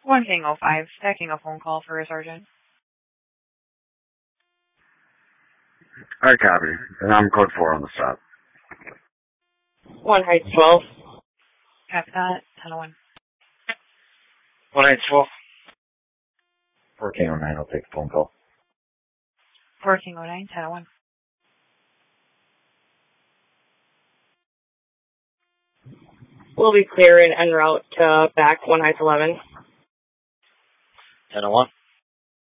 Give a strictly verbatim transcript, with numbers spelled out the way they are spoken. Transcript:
one King oh five, stacking a phone call for a sergeant. I copy. And I'm code four on the stop. One Heights twelve. Copy that, ten oh one. One Heights twelve. four King oh nine, I'll take the phone call. four King oh nine, ten oh one. We'll be clear and en route to back one Heights eleven. ten oh one.